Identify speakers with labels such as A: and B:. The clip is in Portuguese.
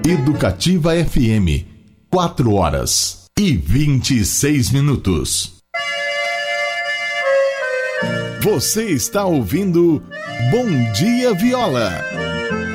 A: Educativa FM, 4h26. Você está ouvindo Bom Dia Viola.